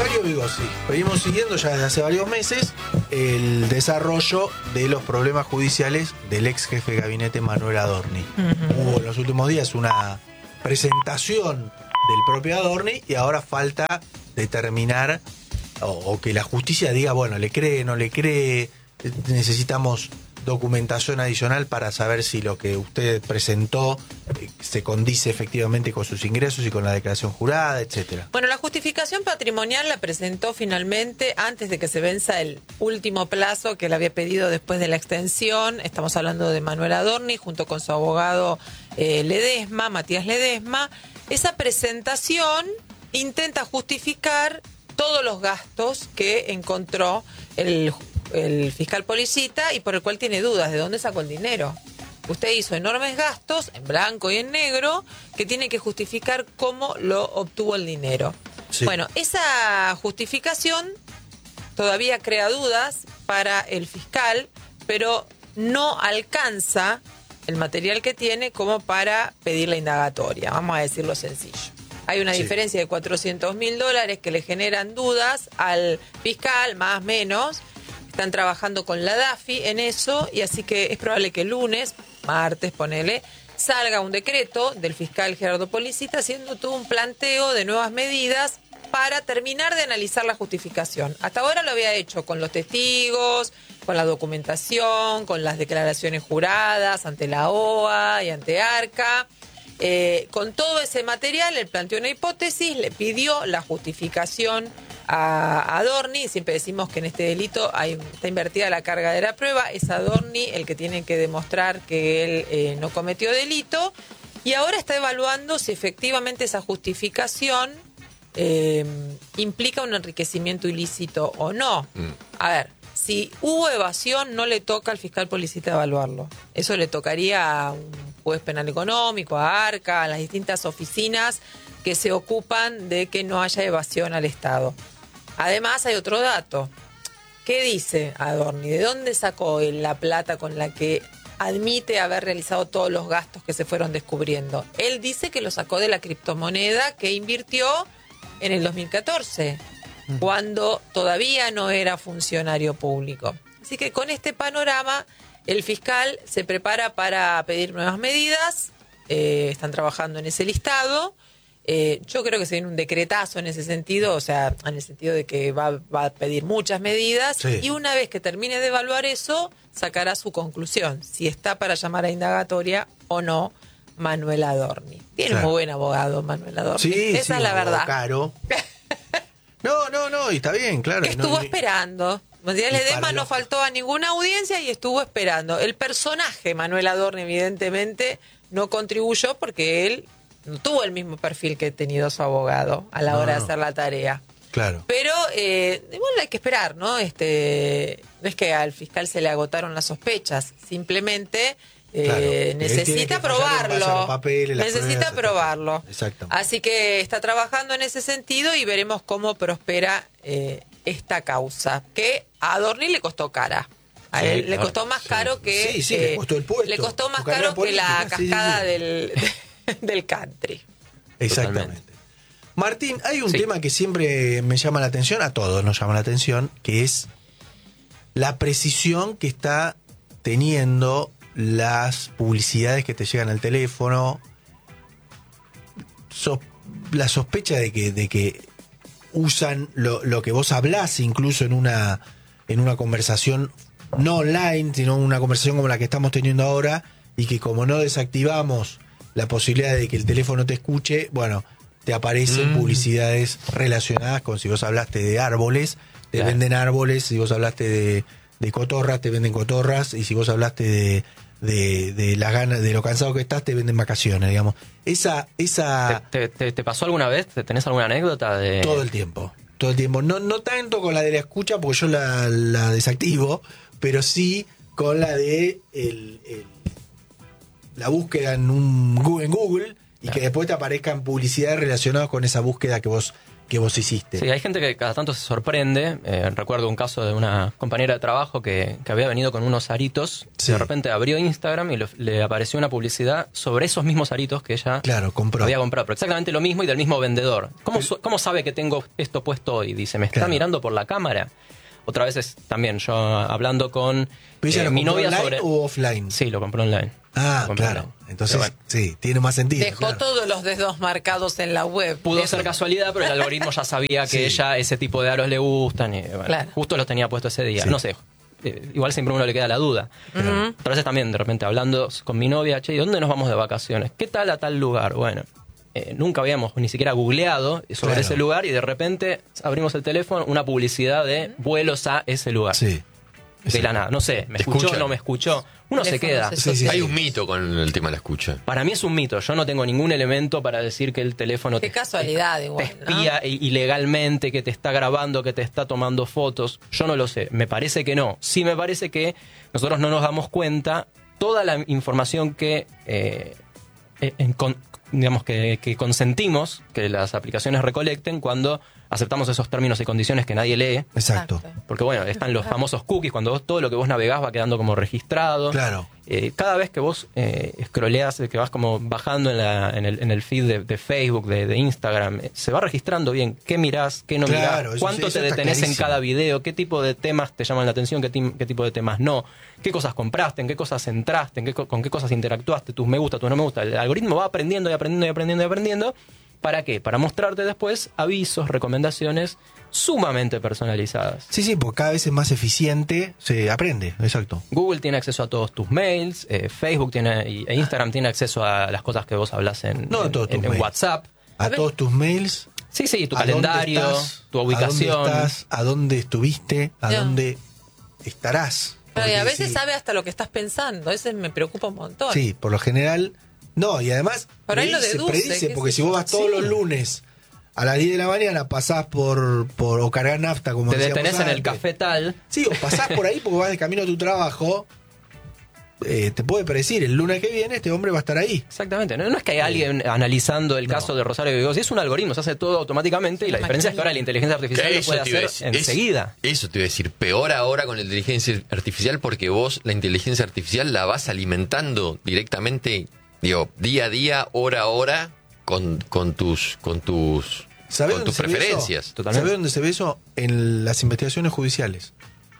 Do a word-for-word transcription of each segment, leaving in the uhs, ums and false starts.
Rosario Vigossi, venimos siguiendo ya desde hace varios meses el desarrollo de los problemas judiciales del ex jefe de gabinete Manuel Adorni. Uh-huh. Hubo en los últimos días una presentación del propio Adorni y ahora falta determinar o, o que la justicia diga, bueno, le cree, no le cree, necesitamos documentación adicional para saber si lo que usted presentó eh, se condice efectivamente con sus ingresos y con la declaración jurada, etcétera. Bueno, la justificación patrimonial la presentó finalmente antes de que se venza el último plazo que le había pedido después de la extensión. Estamos hablando de Manuel Adorni junto con su abogado eh, Ledesma, Matías Ledesma. Esa presentación intenta justificar todos los gastos que encontró el el fiscal Policita y por el cual tiene dudas de dónde sacó el dinero. Usted hizo enormes gastos en blanco y en negro que tiene que justificar cómo lo obtuvo el dinero. Sí. Bueno, esa justificación todavía crea dudas para el fiscal, pero no alcanza el material que tiene como para pedir la indagatoria, vamos a decirlo sencillo. Hay una sí. diferencia de cuatrocientos mil dólares que le generan dudas al fiscal, más o menos. Están trabajando con la DAFI en eso y así que es probable que el lunes, martes, ponele, salga un decreto del fiscal Gerardo Policita haciendo todo un planteo de nuevas medidas para terminar de analizar la justificación. Hasta ahora lo había hecho con los testigos, con la documentación, con las declaraciones juradas ante la O A y ante ARCA. Eh, con todo ese material, él planteó una hipótesis, le pidió la justificación a Adorni. Siempre decimos que en este delito hay, está invertida la carga de la prueba. Es Adorni el que tiene que demostrar que él eh, no cometió delito. Y ahora está evaluando si efectivamente esa justificación eh, implica un enriquecimiento ilícito o no. Mm. A ver, si hubo evasión, no le toca al fiscal Policita evaluarlo. Eso le tocaría a un juez penal económico, a ARCA, a las distintas oficinas que se ocupan de que no haya evasión al Estado. Además, hay otro dato. ¿Qué dice Adorni? ¿De dónde sacó él la plata con la que admite haber realizado todos los gastos que se fueron descubriendo? Él dice que lo sacó de la criptomoneda que invirtió en el dos mil catorce, mm. cuando todavía no era funcionario público. Así que con este panorama, el fiscal se prepara para pedir nuevas medidas. Eh, están trabajando en ese listado. Eh, yo creo que se viene un decretazo en ese sentido, o sea, en el sentido de que va, va a pedir muchas medidas sí. y una vez que termine de evaluar eso, sacará su conclusión, si está para llamar a indagatoria o no Manuel Adorni. Tiene claro. muy buen abogado Manuel Adorni, sí, esa sí, es la verdad. Caro. No, no, no, y está bien, claro. Estuvo no, esperando. Matías Ledesma no faltó a ninguna audiencia y estuvo esperando. El personaje Manuel Adorni evidentemente no contribuyó porque él no tuvo el mismo perfil que ha tenido su abogado a la no, hora de hacer la tarea. Claro. Pero eh, igual hay que esperar, ¿no? Este, no es que al fiscal se le agotaron las sospechas, simplemente eh, claro, necesita probarlo. Papeles, necesita pruebas, probarlo. Exactamente. Así que está trabajando en ese sentido y veremos cómo prospera eh, esta causa, que a Adorni le costó cara. A sí, él le costó más sí. caro que... Sí, sí, eh, le costó el puesto. Le costó más caro que la cascada sí, sí, sí. del... del country. Exactamente. Totalmente. Martín, hay un sí. tema que siempre me llama la atención, a todos nos llama la atención, que es la precisión que está teniendo las publicidades que te llegan al teléfono, so, la sospecha de que, de que usan lo, lo que vos hablás incluso en una, en una conversación no online, sino una conversación como la que estamos teniendo ahora, y que como no desactivamos la posibilidad de que el teléfono te escuche, bueno, te aparecen mm. publicidades relacionadas con si vos hablaste de árboles, te claro. venden árboles, si vos hablaste de, de cotorras, te venden cotorras, y si vos hablaste de, de, de las ganas, de lo cansado que estás, te venden vacaciones, digamos. Esa, esa. ¿Te, te, te pasó alguna vez? ¿Tenés alguna anécdota de...? Todo el tiempo, todo el tiempo. No, no tanto con la de la escucha, porque yo la, la desactivo, pero sí con la de el, el la búsqueda en un en Google y que después te aparezcan publicidades relacionadas con esa búsqueda que vos que vos hiciste. Sí, hay gente que cada tanto se sorprende. Eh, recuerdo un caso de una compañera de trabajo que, que había venido con unos aritos. Sí. De repente abrió Instagram y lo- le apareció una publicidad sobre esos mismos aritos que ella Claro, compró. había comprado. Pero exactamente lo mismo y del mismo vendedor. ¿Cómo, su- cómo sabe que tengo esto puesto hoy? Dice, ¿me está Claro. mirando por la cámara? Otra vez es también yo hablando con ¿Pero ella eh, lo mi compró novia online sobre... o offline? Sí, lo compró online. Ah, Lo compró claro. online. Entonces, Pero bueno, sí, tiene más sentido. Dejó claro. todos los dedos marcados en la web. pudo Eso- ser casualidad, pero el algoritmo ya sabía que Sí. ella ese tipo de aros le gustan y bueno, Claro. justo los tenía puesto ese día. Sí. No sé, eh, igual siempre a uno le queda la duda. Pero a veces también de repente hablando con mi novia, che, ¿y dónde nos vamos de vacaciones? ¿Qué tal a tal lugar? Bueno, eh, nunca habíamos ni siquiera googleado sobre Claro. ese lugar y de repente abrimos el teléfono, una publicidad de vuelos a ese lugar. Sí. De la nada, no sé, ¿me Te escuchó escuchan. no me escuchó? Uno se Teléfonos queda. esos Sí, sí, Hay sí. un mito con el tema de la escucha. Para mí es un mito, yo no tengo ningún elemento para decir que el teléfono Qué te, casualidad te igual, ¿no? espía i- ilegalmente, que te está grabando, que te está tomando fotos. Yo no lo sé, me parece que no. Sí me parece que nosotros no nos damos cuenta toda la información que, eh, en- con- digamos que, que consentimos que las aplicaciones recolecten cuando aceptamos esos términos y condiciones que nadie lee. Exacto. Porque bueno, están los famosos cookies, cuando vos, todo lo que vos navegás va quedando como registrado. Claro. Eh, cada vez que vos eh, scrolleas, que vas como bajando en, la, en, el, en el feed de, de Facebook, de, de Instagram, eh, se va registrando bien qué mirás, qué no Claro, mirás, eso cuánto sí, eso te está detenés en clarísimo. cada video, qué tipo de temas te llaman la atención, qué, tim- qué tipo de temas no, qué cosas compraste, en qué cosas entraste, en qué, co- con qué cosas interactuaste, tus me gusta, tus no me gusta. El algoritmo va aprendiendo y aprendiendo y aprendiendo y aprendiendo. ¿Para qué? Para mostrarte después avisos, recomendaciones sumamente personalizadas. Sí, sí, porque cada vez es más eficiente, se aprende, exacto. Google tiene acceso a todos tus mails, eh, Facebook tiene y- e Instagram tiene acceso a las cosas que vos hablas en, No a en- todos tus en- en mails. WhatsApp. A, A ver. todos tus mails. Sí, sí, tu a dónde calendario, estás, tu ubicación. A dónde estás, a dónde estuviste, a Ya. dónde estarás. Pero y a Porque veces sí, sabe hasta lo que estás pensando. Eso me preocupa un montón. Sí, por lo general. No, y además Por ahí lo predice, deduce, predice, qué porque sé si yo. vos vas todos Sí. los lunes a las diez de la mañana, pasás por, por o cargar nafta, como Te decíamos detenés en el antes. café tal. Sí, o pasás por ahí porque vas de camino a tu trabajo, eh, te puede predecir, el lunes que viene este hombre va a estar ahí. Exactamente. No, no es que hay alguien analizando el No. caso de Rosario Vigos. Es un algoritmo, se hace todo automáticamente. Y la Una diferencia es que ahora la inteligencia artificial lo Eso puede te iba a hacer decir, es- enseguida. Eso te iba a decir, peor ahora con la inteligencia artificial porque vos la inteligencia artificial la vas alimentando directamente, digo, día a día, hora a hora, con, con tus con tus, ¿Sabés con dónde tus se ve eso? preferencias. Totalmente. ¿Sabés dónde se ve eso? En las investigaciones judiciales.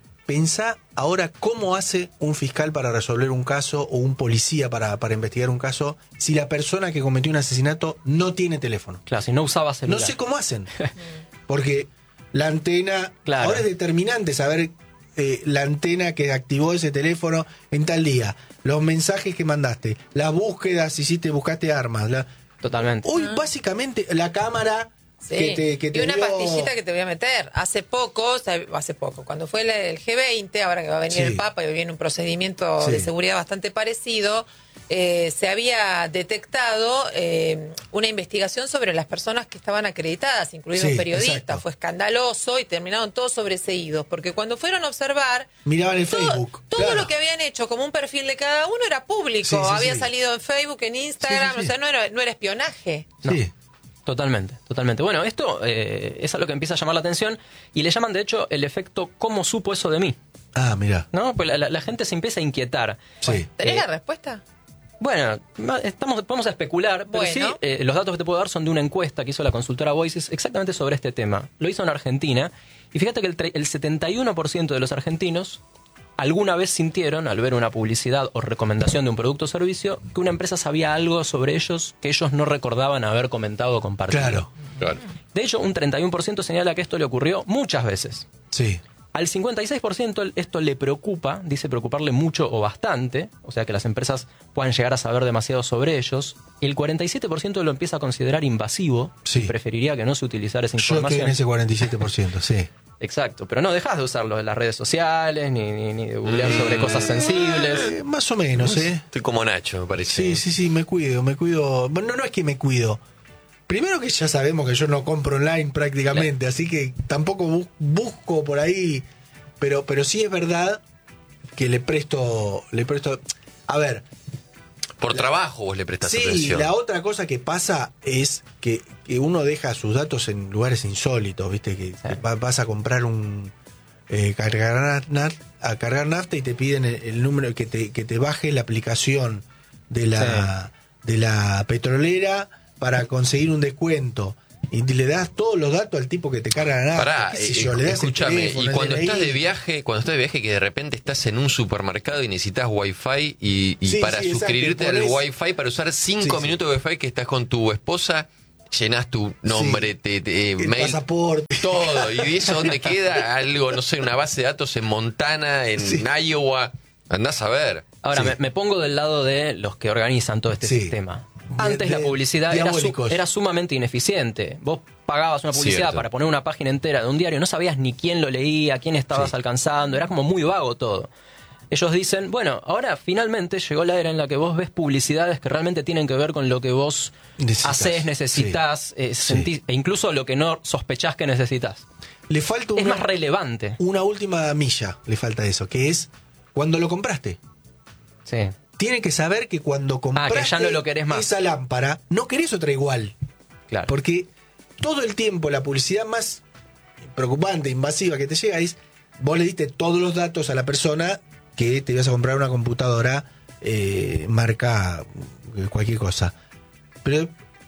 Pensá ahora cómo hace un fiscal para resolver un caso o un policía para, para investigar un caso si la persona que cometió un asesinato no tiene teléfono. Claro, si no usaba celular. No sé cómo hacen. Porque la antena, Claro. ahora es determinante saber eh, la antena que activó ese teléfono en tal día, los mensajes que mandaste, las búsquedas, si hiciste, buscaste armas. la- Totalmente. Hoy básicamente la cámara Sí. que te, que te y una dio- pastillita que te voy a meter. Hace poco, o sea, hace poco, cuando fue el, el G veinte, ahora que va a venir Sí. el Papa y viene un procedimiento Sí. de seguridad bastante parecido, eh, se había detectado eh, una investigación sobre las personas que estaban acreditadas, incluidos Sí, periodistas. exacto. Fue escandaloso y terminaron todos sobreseídos, porque cuando fueron a observar... Miraban el todo, Facebook. todo claro. lo que habían hecho como un perfil de cada uno era público. Sí, sí, había sí. salido en Facebook, en Instagram, Sí, sí, sí. o sea, no era, no era espionaje. Sí. Totalmente, totalmente. Bueno, esto eh, es algo que empieza a llamar la atención y le llaman de hecho el efecto ¿cómo supo eso de mí? Ah, mira. ¿No? Pues la, la- la gente se empieza a inquietar. Sí. ¿Tenés Eh, la respuesta? Bueno, ma- estamos, vamos a especular, pero Bueno. sí, eh, los datos que te puedo dar son de una encuesta que hizo la consultora Voices exactamente sobre este tema. Lo hizo en Argentina y fíjate que el, tre- el setenta y uno por ciento de los argentinos alguna vez sintieron, al ver una publicidad o recomendación de un producto o servicio, que una empresa sabía algo sobre ellos que ellos no recordaban haber comentado o compartido. Claro. Claro. De hecho, un treinta y uno por ciento señala que esto le ocurrió muchas veces. Sí. Al cincuenta y seis por ciento esto le preocupa, dice preocuparle mucho o bastante, o sea que las empresas puedan llegar a saber demasiado sobre ellos. El cuarenta y siete por ciento lo empieza a considerar invasivo, Sí. y preferiría que no se utilizara esa Yo estoy información. en ese cuarenta y siete por ciento, sí. Exacto, pero no dejas de usarlo en las redes sociales, ni, ni, ni de googlear sobre cosas sensibles. Eh, más o menos, ¿eh? Estoy como Nacho, me parece. Sí, sí, sí, me cuido, me cuido. Bueno, no es que me cuido. Primero que ya sabemos que yo no compro online prácticamente, así que tampoco bu- busco por ahí. Pero, pero sí es verdad que le presto, le presto. A ver, Por la, trabajo vos le prestás sí, atención. La otra cosa que pasa es que, que uno deja sus datos en lugares insólitos, ¿viste? Que Sí. va- vas a comprar un... Eh, cargar, naf- a cargar nafta y te piden el, el número, que te, que te baje la aplicación de la, de la petrolera para conseguir un descuento. Y le das todos los datos al tipo que te carga la nafta. Pará, qué sé eh, yo, le das el escúchame, teléfono, y el cuando D N I. estás de viaje, cuando estás de viaje que de repente estás en un supermercado y necesitas wifi y, y Sí, para sí, exacto, suscribirte y al ponés- wifi, para usar cinco Sí, sí. minutos de wifi que estás con tu esposa, llenás tu nombre, Sí. te, te- El mail, pasaporte. todo, y dices dónde queda algo, no sé, una base de datos en Montana, en Sí. Iowa, andás a ver. Ahora, Sí. me, me pongo del lado de los que organizan todo este Sí. sistema. De- Antes de- la publicidad era, su- diabólicos. era sumamente ineficiente. Vos pagabas una publicidad Cierto. para poner una página entera de un diario, no sabías ni quién lo leía, quién estabas Sí. alcanzando, era como muy vago todo. Ellos dicen, bueno, ahora finalmente llegó la era en la que vos ves publicidades que realmente tienen que ver con lo que vos Necesitas. haces, necesitas, eh, Sí. sentís, e incluso lo que no sospechás que necesitas. Le falta Es una, más relevante. una última milla, le falta eso, que es cuando lo compraste. Sí. Tiene que saber que cuando compraste Ah, ya no lo querés más. esa lámpara, no querés otra igual. Claro. Porque todo el tiempo la publicidad más preocupante, invasiva que te llega es, vos le diste todos los datos a la persona que te ibas a comprar una computadora eh, marca eh, cualquier cosa. Pero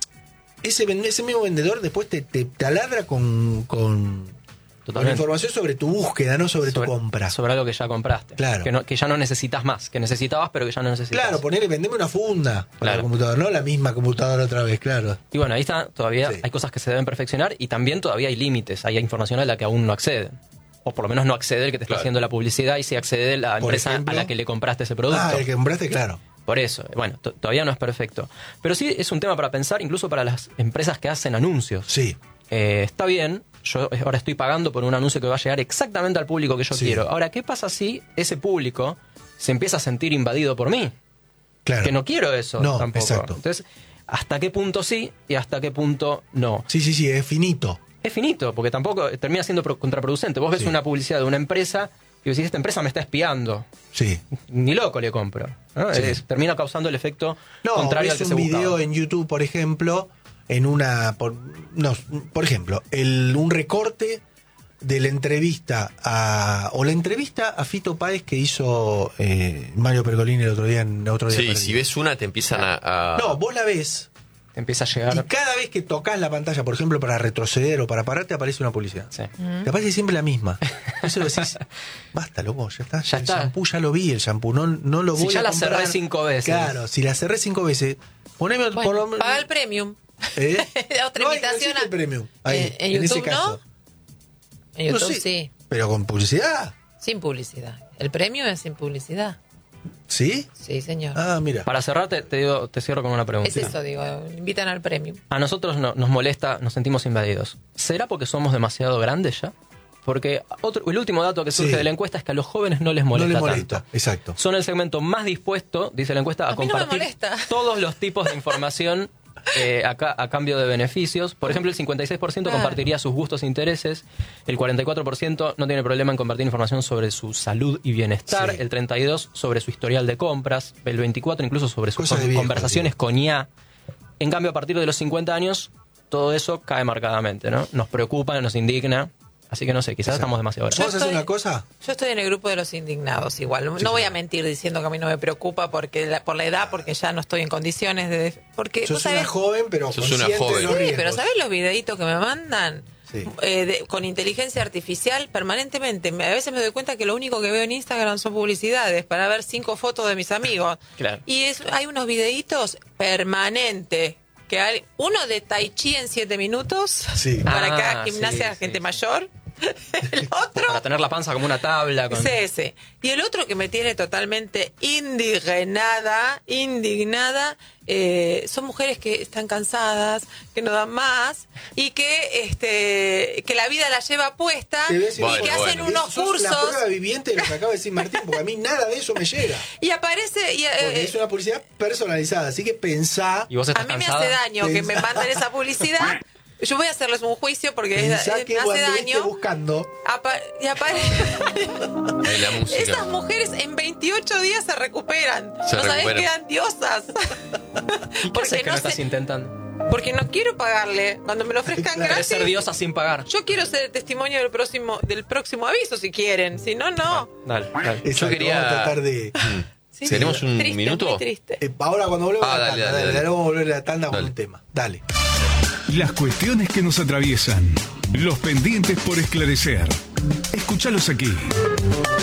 ese, ven- ese mismo vendedor después te, te taladra con, con, con Totalmente. información sobre tu búsqueda, no sobre, tu compra. Sobre algo que ya compraste. Claro. Que, no- que ya no necesitas más. Que necesitabas, pero que ya no necesitas. Claro, ponerle, vendeme una funda para Claro. la computadora, no la misma computadora otra vez, claro. Y bueno, ahí está, todavía Sí. hay cosas que se deben perfeccionar y también todavía hay límites. Hay información a la que aún no accede. O por lo menos no accede el que te está Claro. haciendo la publicidad y sí accede la Por empresa ejemplo. a la que le compraste ese producto. Ah, el que compraste, claro. Por eso, bueno, to- todavía no es perfecto. Pero sí es un tema para pensar incluso para las empresas que hacen anuncios. Sí. Eh, está bien, yo ahora estoy pagando por un anuncio que va a llegar exactamente al público que yo Sí. quiero. Ahora, ¿qué pasa si ese público se empieza a sentir invadido por mí? Claro. Que no quiero eso No, tampoco. exacto. Entonces, ¿hasta qué punto sí y hasta qué punto no? Sí, sí, sí, es finito. Es finito, porque tampoco termina siendo pro- contraproducente. Vos ves Sí. una publicidad de una empresa y decís, esta empresa me está espiando. Sí. Ni loco le compro. ¿no? Sí. Es- termina causando el efecto No, contrario ves al que un se buscaba. video en YouTube, por ejemplo, en una... Por, no, por ejemplo, el, un recorte de la entrevista a... O la entrevista a Fito Páez que hizo eh, Mario Pergolini el otro día en otro día. Sí, Perdido. si ves una te empiezan a... a- No, vos la ves Te empieza a y llegar... cada vez que tocas la pantalla, por ejemplo, para retroceder o para parar, te aparece una publicidad. Sí. Te aparece siempre la misma. Entonces decís, basta, loco, ya está. Ya el está. shampoo ya lo vi, el shampoo no, no lo Si voy ya a la comprar. cerré cinco veces. Claro, si la cerré cinco veces, poneme Bueno, por lo menos. paga el premium. ¿Eh? Otra No hay- no invitación existe a- el premium. Ahí, Eh, en en ese YouTube, caso. ¿no? En YouTube No sé, sí, Pero con publicidad, sin publicidad. El premio es sin publicidad. ¿sí? Sí, señor. Ah, mira. Para cerrarte, te digo, te cierro con una pregunta. es eso, digo, invitan al premium. A nosotros no- nos molesta, nos sentimos invadidos. ¿Será porque somos demasiado grandes ya? Porque otro, el último dato que surge Sí. de la encuesta es que a los jóvenes no les No molesta le molesta, tanto. exacto. Son el segmento más dispuesto, dice la encuesta, a, A mí no me compartir molesta. todos los tipos de información eh, a, ca- a cambio de beneficios. Por ejemplo, el cincuenta y seis por ciento Claro. compartiría sus gustos e intereses, el cuarenta y cuatro por ciento no tiene problema en compartir información sobre su salud y bienestar, Sí. el treinta y dos por ciento sobre su historial de compras, el veinticuatro por ciento incluso sobre sus Cosas de viejo, conversaciones digo. con I A. En cambio, a partir de los cincuenta años, todo eso cae marcadamente, ¿no? Nos preocupa, nos indigna. Así que no sé, quizás Exacto. estamos demasiado ¿Vos grandes. haces estoy- una cosa? Yo estoy en el grupo de los indignados igual. No Sí, voy a claro. mentir diciendo que a mí no me preocupa porque la- por la edad, porque ya no estoy en condiciones de... Porque, Sos vos sabés- una joven, pero Sos una consciente joven. de los Sí, riesgos. pero ¿sabés los videitos que me mandan? Sí. Eh, de- con inteligencia artificial permanentemente. Me- A veces me doy cuenta que lo único que veo en Instagram son publicidades para ver cinco fotos de mis amigos. Claro. Y es, hay unos videitos permanentes. Que hay, uno de Tai Chi en siete minutos Sí. para Ah, que haga gimnasia sí, gente sí. mayor. El otro Para tener la panza como una tabla. Con... es ese. Y el otro que me tiene totalmente indignada, indignada, eh, son mujeres que están cansadas, que no dan más y que este que la vida la lleva puesta Te ves y Bueno, que hacen bueno. unos Sos cursos la prueba viviente de lo que acaba de decir Martín, porque a mí nada de eso me llega. y aparece y, eh, Porque es una publicidad personalizada, así que pensá. ¿Y vos a estás mí me cansada? hace daño que me Pensá. manden esa publicidad Yo voy a hacerles un juicio porque Pensá es- que me hace cuando esté daño. buscando, Apa- y apare- Ahí la música. Esas mujeres en veintiocho días se recuperan. Se no sabés, recuperan. quedan diosas. ¿Y qué haces porque que no no estás sé- intentando? Porque no quiero pagarle. Cuando me lo ofrezcan Claro. Querés gratis. ser diosa sin pagar. Yo quiero ser el testimonio del próximo, del próximo aviso si quieren. Si no, no. Dale, dale. exacto, quería- vamos a tratar de. Sí, ¿Tenemos un triste, minuto? Muy triste. eh, ahora cuando volvemos Ah, a la dale, tanda, dale, dale, dale. vamos a volver a la tanda con Dale. un tema. Dale. Las cuestiones que nos atraviesan, los pendientes por esclarecer. Escúchalos aquí.